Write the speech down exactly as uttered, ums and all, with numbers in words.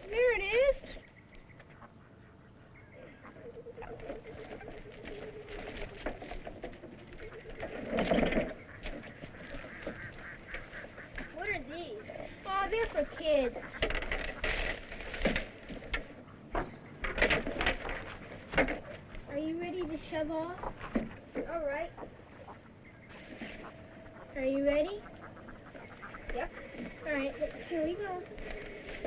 There it is. What are these? Oh, they're for kids. Are you ready to shove off? All right. Are you ready? Yep. All right, here we go.